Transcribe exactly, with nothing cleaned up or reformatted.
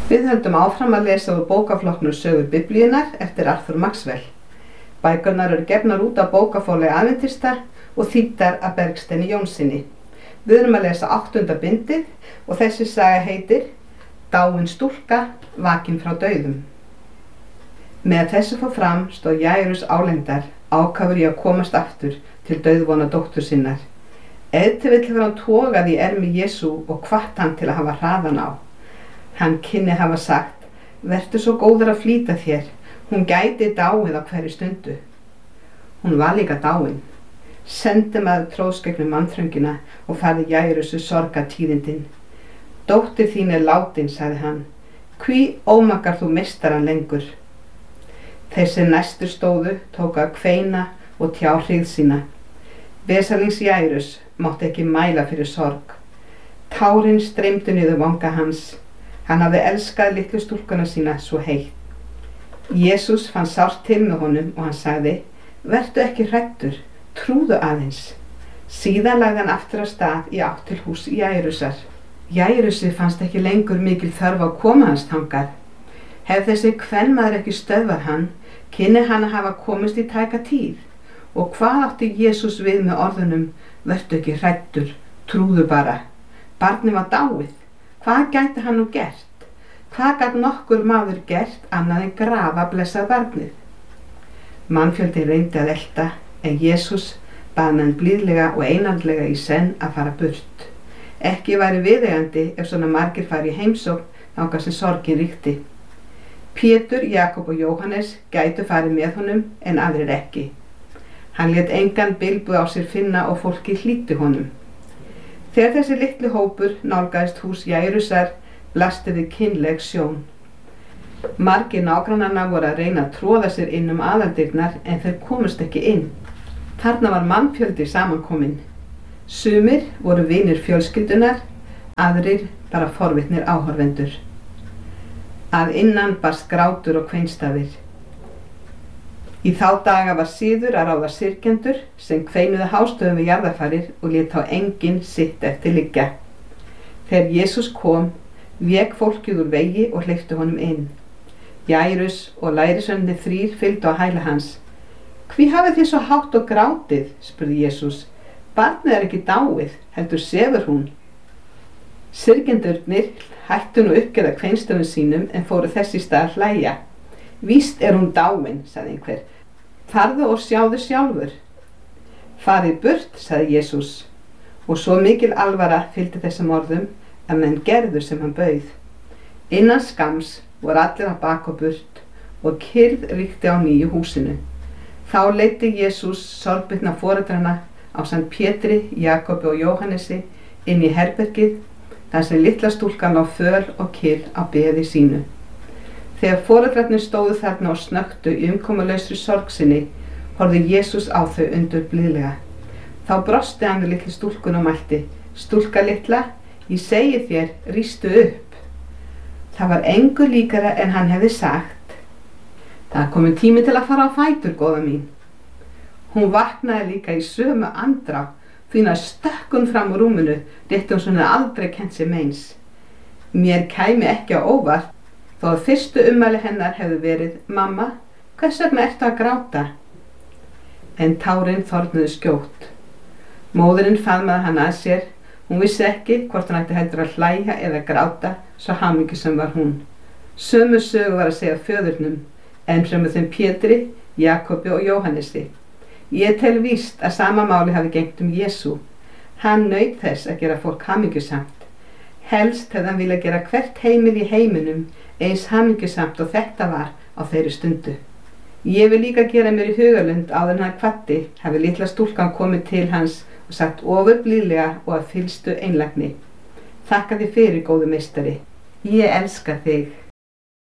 Við höldum áfram að lesa úr bókaflokknum Sögur Biblíunnar eftir Arthur Maxwell. Bækurnar eru gefnar út af bókaforlagi Adventista og þýddar af Bergsteini Jónssyni. Við erum að lesa áttunda bindið og þessi saga heitir Dáin stúlka, vakin frá dauðum. Með þessu fór fram stóð Jairus álengdar, ákafur í að komast aftur til dauðvona dóttur sinnar. Ef til vill hefur hann togað í ermi Jesú og hvatt hann til að hafa hraðan á. Hann kynni hafa sagt, vertu svo góður að flýta þér, hún gæti dáið á hverri stundu. Hún var líka dáin. Sendi maður tróðskegnum mannþröngina og færði Jairusu sorgartíðindin. Dóttir þín er látin, sagði hann. Hví ómakar þú meistaran lengur? Þeir sem næstur stóðu tóku að kveina og tjá hryggð sína. Vesalings Jairus mátti ekki mæla fyrir sorg. Tárin streymdu niður vanga hans. Hann hafði elskað litlu stúlkuna sína svo heitt. Jesús fann sárt til með honum og hann sagði, vertu ekki hræddur, trúðu aðeins. Síðan lagði hann aftur af stað í átt til hús Jairusar. Jairusi fannst ekki lengur mikil þörf á að koma hans þangað. Hef þessi kvenmaður ekki stöðvað hann, kynni hann að hafa komist í tæka tíð. Og hvað átti Jesús við með orðunum, vertu ekki hræddur, trúðu bara. Barnið var dáið. Hvað gæti hann nú gert? Hvað gat nokkur maður gert annað en grafa blessað barnið? Mannfjöldi reyndi að elta, en Jesús bað menn blíðlega og einandlega í senn að fara burt. Ekki væri viðeigandi ef svona margir fari í heimsókn þangað sem sorgin ríkti. Pétur, Jakob og Jóhannes gætu farið með honum en aðrir ekki. Hann lét engan bilbug á sér finna og fólki hlýddi honum. Þegar þessi litli hópur nálgaðist hús Jairusar, blasti við kynleg sjón. Margir nágrannanna voru að reyna að tróða sér inn um aðaldyrnar en þeir komust ekki inn. Þarna var mannfjöldi samankominn. Sumir voru vinir fjölskyldunar, aðrir bara forvitnir áhorfendur. Að innan barst grátur og kveinstafir. Í þá daga var siður að ráða syrgjendur sem kveinuðu hástöfum við jarðarfarir og lét þá enginn sitt eftir liggja. Þegar Jesús kom, vék fólkið úr vegi og hleypti honum inn. Jairus og lærisveinarnir þrír fylgdu á hæla hans. Hví hafið þið svo hátt og grátið, spurði Jesús. Barnið er ekki dáið, heldur sefur hún. Syrgjendurnir hættu nú uppgerða kveinstöfum sínum en fóru þess í stað að hlæja. Víst er hún dáin, sagði einhver. Farðu og sjáðu sjálfur. Farið burt, sagði Jesús. Og svo mikil alvara fylgdi þessum orðum að menn gerðu sem hann bauð. Innan skams voru allir að baka burt og kyrrð ríkti á nýju húsinu. Þá leiddi Jesús sorgbitna foreldrana ásamt Pétri, Jakobi og Jóhannesi inn í herbergið þar sem litla stúlkan lá föl og kyrr á beði sínu. Þegar foreldrarnir stóðu þarna og snöktu í umkomulausri sorg sinni, horfði Jesús á þau undur blíðlega. Þá brosti hann við litlu stúlkun og mælti, stúlka litla, ég segi þér, rístu upp. Það var engu líkara en hann hefði sagt. Það er komin tími til að fara á fætur, góða mín. Hún vaknaði líka í sömu andrá, því að stökk hún fram úr rúminu, rétt hún svona aldrei kennt sér meins. Mér kæmi ekki á óvart, þó að fyrstu ummæli hennar hefði verið, mamma, hvers vegna ertu að gráta? En tárin þornuðu skjótt. Móðirin faðmaði hann að sér, hún vissi ekki hvort hann ætti heldur að hlæja eða gráta, svo hamingjusöm var hún. Sömu sögu var að segja föðurnum, en fremur þeim Pétri, Jakobi og Jóhannesi. Ég tel víst að sama máli hafi gegnt um Jesú. Hann naut þess að gera fólk hamingjusamt. Helst hefði hann viljað gera hvert heimil í heiminum eins hamingjusamt og þetta var á þeirri stundu. Ég vil líka gera mér í hugalund áður en hann kvaddi, hafi litla stúlkan komið til hans og sagt ofur blíðlega og að fyllstu einlægni. Þakka þér fyrir, góðu meistari. Ég elska þig.